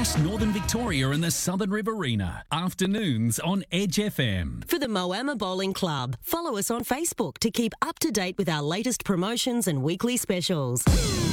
across northern Victoria and the Southern Riverina. Afternoons on Edge FM. For the Moama Bowling Club, follow us on Facebook to keep up to date with our latest promotions and weekly specials.